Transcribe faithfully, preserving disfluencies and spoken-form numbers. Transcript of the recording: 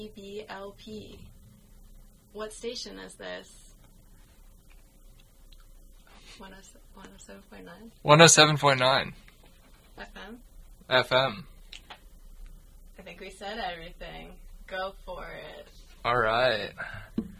B L P. What station is this? one oh seven point nine? one oh seven point nine. F M? F M. I think we said everything. Go for it. All right.